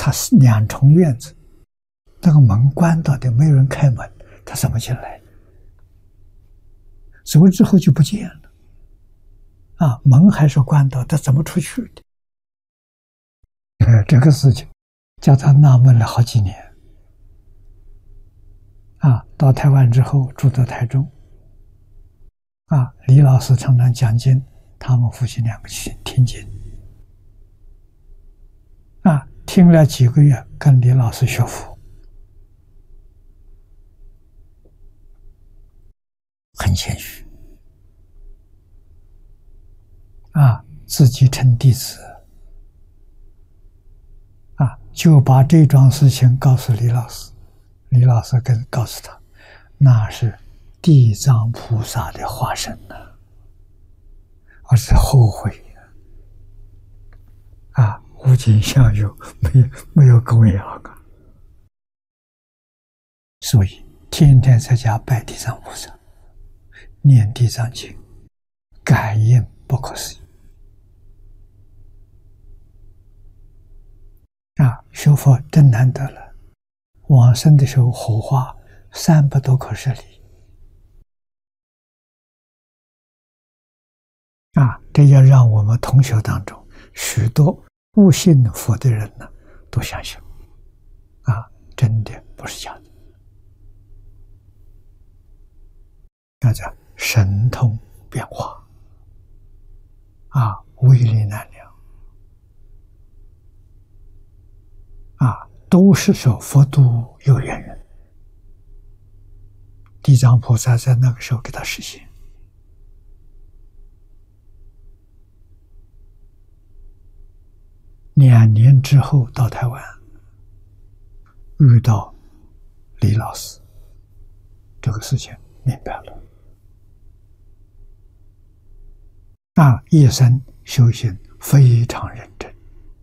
他是2重院子，那个门关到的，没有人开门，他怎么进来？走之后就不见了。门还是关到，他怎么出去的？这个事情叫他纳闷了好几年。到台湾之后住到台中。李老师常常讲经，他们夫妻2个去听经。听了几个月，跟李老师学佛，很谦虚。自己称弟子。就把这桩事情告诉李老师，李老师告诉他，那是地藏菩萨的化身呐，我是后悔无尽相有，没有供养所以天天在家拜地藏菩萨，念地藏经，感应不可思议。学佛真难得了，往生的时候火化300多口舍利。这要让我们同学当中许多不信佛的人呢，都相信真的不是假的。那叫神通变化威力难量都是说佛度有缘人，地藏菩萨在那个时候给他实现。2年之后到台湾，遇到李老师，这个事情明白了。一生修行非常认真。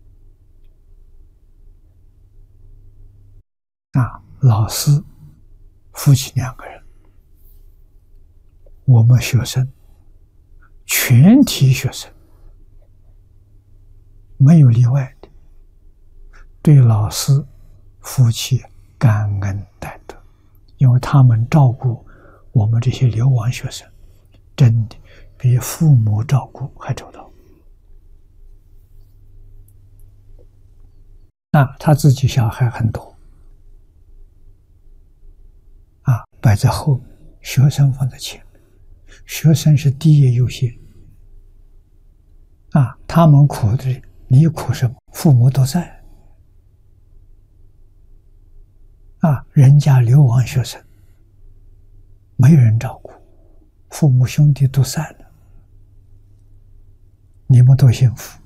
老师夫妻2个人，我们学生全体学生没有例外的，对老师夫妻感恩戴德，因为他们照顾我们这些流亡学生，真的比父母照顾还周到。他自己小孩很多，摆在后面，学生放在前面，学生是第一优先。他们苦的，你苦什么？父母都在。人家流亡学生，没人照顾，父母兄弟都散了，你们多幸福。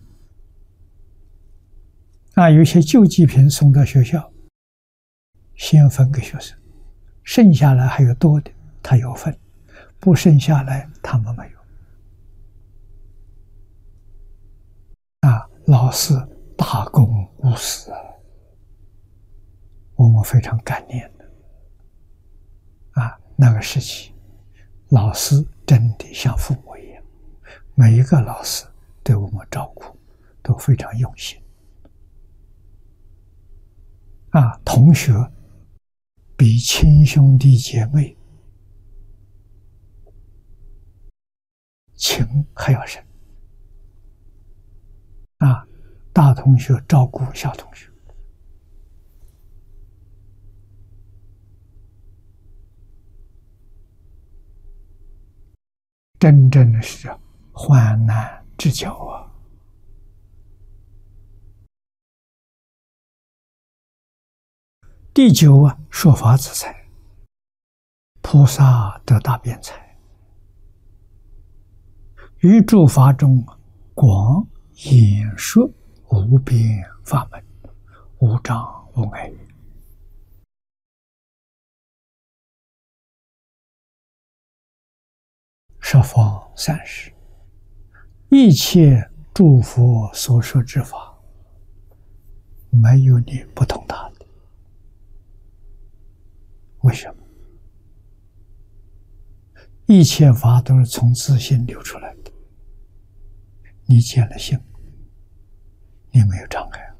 有些救济品送到学校，先分给学生，剩下来还有多的，他有份；不剩下来，他们没有。老师大公无私我们非常感念的。那个时期，老师真的像父母一样，每一个老师对我们照顾都非常用心。同学比亲兄弟姐妹情还要深。大同学照顾小同学，真正是患难之交第9说法自在，菩萨得大辩才，于诸法中广演说无边法门，无障无碍。十方三世，一切诸佛所说之法，没有你不通达的。为什么？一切法都是从自性流出来的。你见了性，你没有障碍。